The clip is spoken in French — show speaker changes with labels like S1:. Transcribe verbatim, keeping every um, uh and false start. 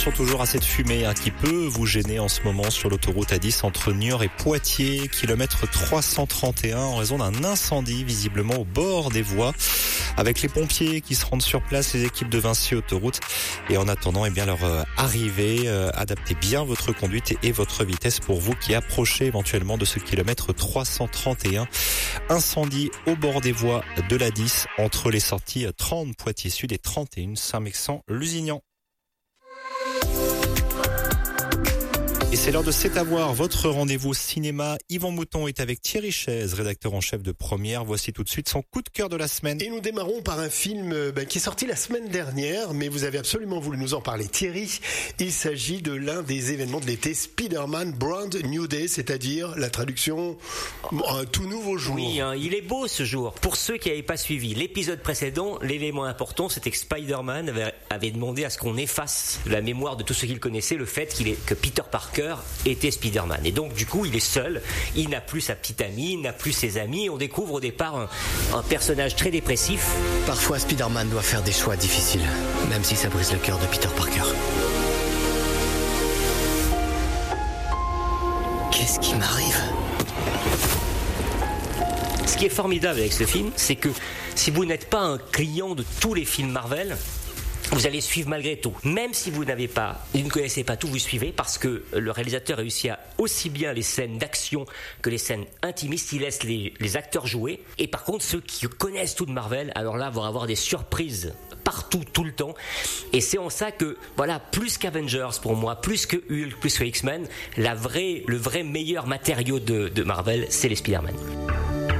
S1: Toujours à cette fumée hein, qui peut vous gêner en ce moment sur l'autoroute A dix entre Niort et Poitiers, kilomètre trois cent trente et un, en raison d'un incendie visiblement au bord des voies, avec les pompiers qui se rendent sur place, les équipes de Vinci Autoroute. Et en attendant eh bien leur euh, arrivée, euh, adaptez bien votre conduite et, et votre vitesse pour vous qui approchez éventuellement de ce kilomètre trois cent trente et un. Incendie au bord des voies de l'A dix entre les sorties trente Poitiers Sud et trente et un Saint-Mexant-Lusignan. Et c'est l'heure de C'est à voir, votre rendez-vous cinéma. Yvan Mouton est avec Thierry Chaise, rédacteur en chef de Première. Voici tout de suite son coup de cœur de la semaine.
S2: Et nous démarrons par un film euh, bah, qui est sorti la semaine dernière, mais vous avez absolument voulu nous en parler. Thierry, il s'agit de l'un des événements de l'été, Spider-Man Brand New Day, c'est-à-dire la traduction, un tout nouveau jour.
S3: Oui, hein, il est beau ce jour. Pour ceux qui n'avaient pas suivi l'épisode précédent, l'élément important, c'était que Spider-Man avait, avait demandé à ce qu'on efface de la mémoire de tous ceux qui le connaissaient le fait qu'il est, que Peter Parker était Spider-Man. Et donc, du coup, il est seul. Il n'a plus sa petite amie, il n'a plus ses amis. On découvre au départ un, un personnage très dépressif.
S4: Parfois, Spider-Man doit faire des choix difficiles, même si ça brise le cœur de Peter Parker. Qu'est-ce qui m'arrive ?
S3: Ce qui est formidable avec ce film, c'est que si vous n'êtes pas un client de tous les films Marvel, vous allez suivre malgré tout. Même si vous n'avez pas, vous ne connaissez pas tout, vous suivez parce que le réalisateur réussit à aussi bien les scènes d'action que les scènes intimistes. Il laisse les, les acteurs jouer. Et par contre, ceux qui connaissent tout de Marvel, alors là, vont avoir des surprises partout, tout le temps. Et c'est en ça que, voilà, plus qu'Avengers pour moi, plus que Hulk, plus que X-Men, la vraie, le vrai meilleur matériau de, de Marvel, c'est les Spider-Man.